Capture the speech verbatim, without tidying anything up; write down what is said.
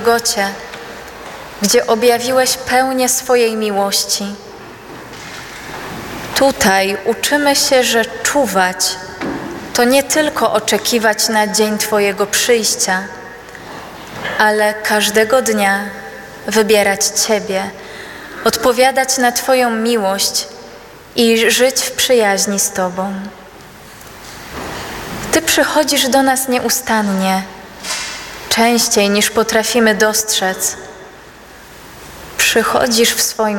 Golgocie, gdzie objawiłeś pełnię swojej miłości. Tutaj uczymy się, że czuwać to nie tylko oczekiwać na dzień Twojego przyjścia, ale każdego dnia wybierać Ciebie, odpowiadać na Twoją miłość i żyć w przyjaźni z Tobą. Ty przychodzisz do nas nieustannie, częściej niż potrafimy dostrzec. Przychodzisz w swoim